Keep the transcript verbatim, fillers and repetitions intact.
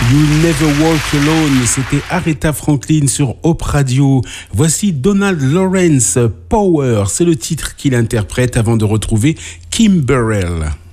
You Never Walk Alone, c'était Aretha Franklin sur Hope Radio. Voici Donald Lawrence, Power, c'est le titre qu'il interprète avant de retrouver Kim Burrell.